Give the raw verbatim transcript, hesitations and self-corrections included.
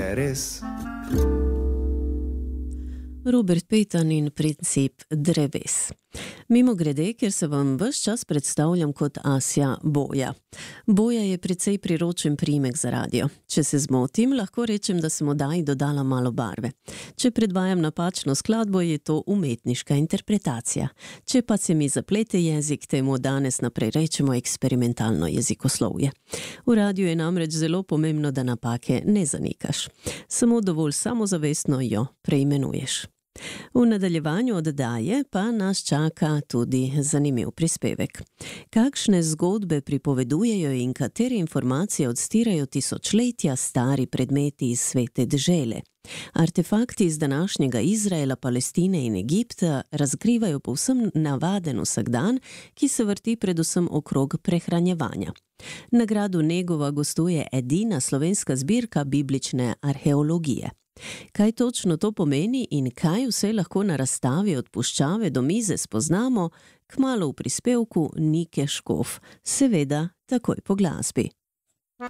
vse res. Robert Petan in princip dreves. Mimo grede, ker se vam ves čas predstavljam kot Asja Boja. Boja je precej priročen priimek za radio. Če se zmotim, lahko rečem, da sem oddaji dodala malo barve. Če predvajam napačno skladbo, je to umetniška interpretacija. Če pa se mi zaplete jezik, temu danes naprej rečemo eksperimentalno jezikoslovje. V radiu je namreč zelo pomembno, da napake ne zanikaš. Samo dovolj samozavestno jo preimenuješ. V nadaljevanju oddaje pa nas čaka tudi zanimiv prispevek. Kakšne zgodbe pripovedujejo in katere informacije odstirajo tisočletja stari predmeti iz svete dežele? Artefakti iz današnjega Izraela, Palestine in Egipta razkrivajo povsem navaden vsakdan, ki se vrti predvsem okrog prehranjevanja. Na gradu Negova gostuje edina slovenska zbirka biblične arheologije. Kaj točno to pomeni in kaj vse lahko na razstavi od puščave do mize spoznamo, kmalu v prispevku Nike Škof, seveda takoj po glasbi.